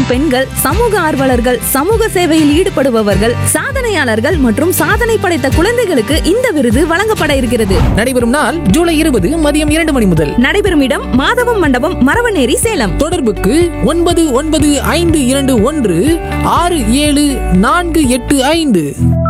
சாதிக்கும் பெண்கள், சமூக ஆர்வலர்கள், சமூக சேவையில் ஈடுபடுபவர்கள், சாதனையாளர்கள் மற்றும் சாதனை படைத்த குழந்தைகளுக்கு இந்த விருது வழங்கப்பட இருக்கிறது. நடைபெறும் நாள் ஜூலை 20 மதியம் 2 மணி முதல். நடைபெறும் இடம் மாதவம் மண்டபம், மரவநேரி, சேலம். தொடர்புக்கு 9952167485.